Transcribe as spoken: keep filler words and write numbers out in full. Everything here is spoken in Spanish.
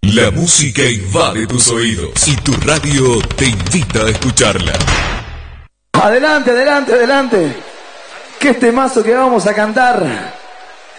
La música invade tus oídos y tu radio te invita a escucharla. Adelante, adelante, adelante. Que este mazo que vamos a cantar